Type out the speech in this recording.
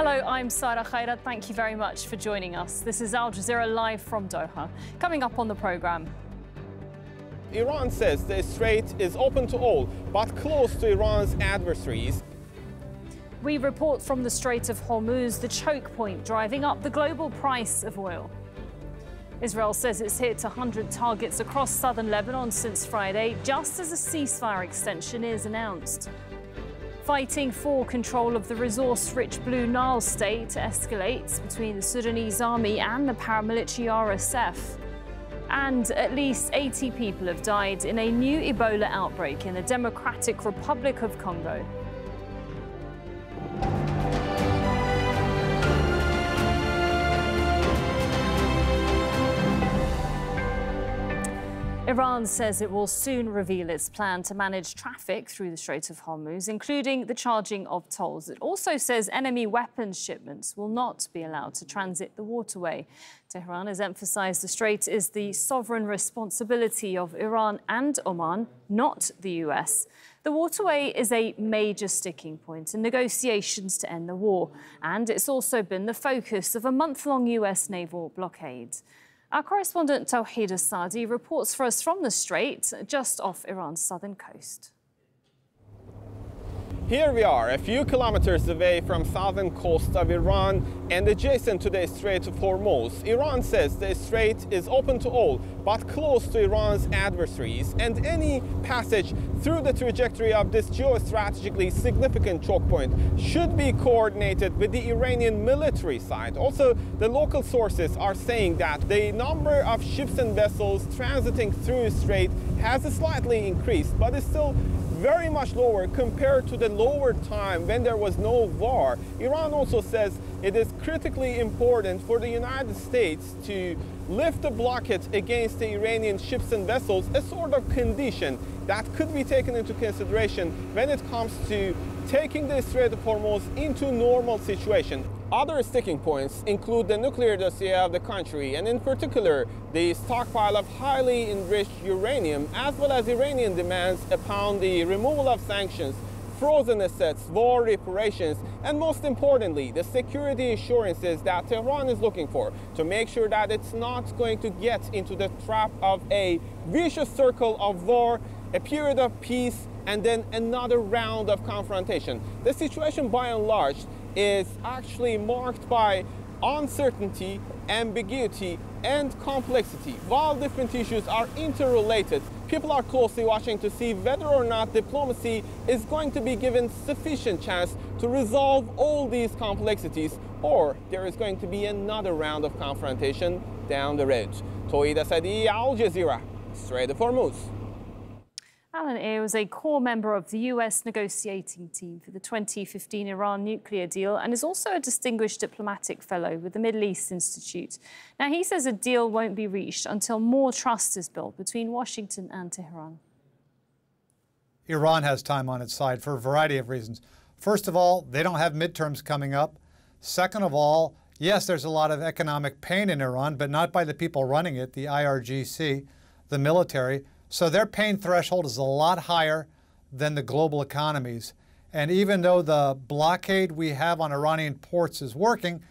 Hello, I'm Sara Khairat. Thank you very much for joining us. This is Al Jazeera live from Doha. Coming up on the programme. Iran says the strait is open to all, but closed to Iran's adversaries. We report from the Strait of Hormuz, the choke point driving up the global price of oil. Israel says it's hit 100 targets across southern Lebanon since Friday, just as a ceasefire extension is announced. Fighting for control of the resource-rich Blue Nile state escalates between the Sudanese army and the paramilitary RSF. And at least 80 people have died in a new Ebola outbreak in the Democratic Republic of Congo. Iran says it will soon reveal its plan to manage traffic through the Strait of Hormuz, including the charging of tolls. It also says enemy weapons shipments will not be allowed to transit the waterway. Tehran has emphasized the strait is the sovereign responsibility of Iran and Oman, not the US. The waterway is a major sticking point in negotiations to end the war, and it's also been the focus of a month-long US naval blockade. Our correspondent Tawhid As-Sadi reports for us from the strait, just off Iran's southern coast. Here we are, a few kilometers away from southern coast of Iran and adjacent to the Strait of Hormuz. Iran says the strait is open to all, but closed to Iran's adversaries, and any passage through the trajectory of this geostrategically significant choke point should be coordinated with the Iranian military side. Also, the local sources are saying that the number of ships and vessels transiting through the strait has slightly increased, but is still very much lower compared to the lower time when there was no war. Iran also says it is critically important for the United States to lift the blockade against the Iranian ships and vessels, a sort of condition that could be taken into consideration when it comes to taking the Strait of Hormuz into normal situation. Other sticking points include the nuclear dossier of the country, and in particular, the stockpile of highly enriched uranium, as well as Iranian demands upon the removal of sanctions, frozen assets, war reparations, and most importantly, the security assurances that Tehran is looking for to make sure that it's not going to get into the trap of a vicious circle of war, a period of peace, and then another round of confrontation. The situation by and large is actually marked by uncertainty, ambiguity, and complexity. While different issues are interrelated, people are closely watching to see whether or not diplomacy is going to be given sufficient chance to resolve all these complexities, or there is going to be another round of confrontation down the road. Tawhid As-Sadi, Al Jazeera, Strait of Hormuz. Alan Eyre was a core member of the US negotiating team for the 2015 Iran nuclear deal and is also a distinguished diplomatic fellow with the Middle East Institute. Now, he says a deal won't be reached until more trust is built between Washington and Tehran. Iran has time on its side for a variety of reasons. First of all, they don't have midterms coming up. Second of all, yes, there's a lot of economic pain in Iran, but not by the people running it, the IRGC, the military. So their pain threshold is a lot higher than the global economies. And even though the blockade we have on Iranian ports is working,